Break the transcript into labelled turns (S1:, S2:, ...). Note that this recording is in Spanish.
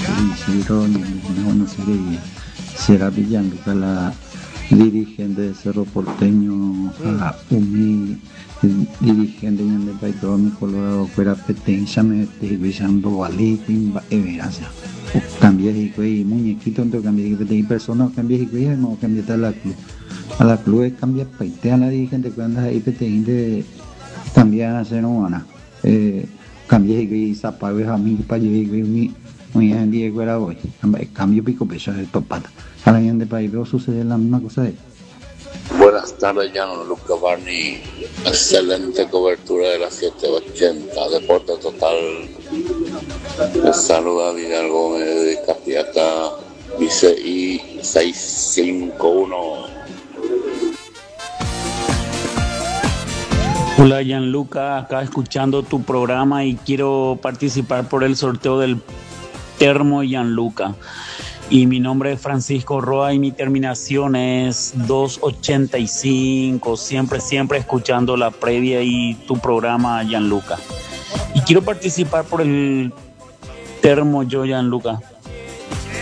S1: Isidro, Buenos Aires, será Villanluca la dirigente de Cerro Porteño, a Umi, dirigente de Paitomi, Colorado, fuera Petencha, me estoy visando Vali, Quimba, Everancia. Cambié y muñequito, entonces cambié y persona, cambié y no cambié a la club. A la club es cambiar paite a la dirigente cuando ahí Petencha cambiar a hacer una. Cambié y zapatos a mí para llegar muy en día que era hoy. Cambio pico peso de topata. A la gente país veo suceder la misma cosa de.
S2: Buenas tardes, Gianluca Barney. Excelente cobertura de las 780. Deporte Total. Les saluda Vidal Gómez de Capiata, Vice 651.
S3: Hola Gianluca, acá escuchando tu programa y quiero participar por el sorteo del termo Gianluca. Y mi nombre es Francisco Roa y mi terminación es 285. Siempre escuchando la previa y tu programa Gianluca. Y quiero participar por el termo yo Gianluca.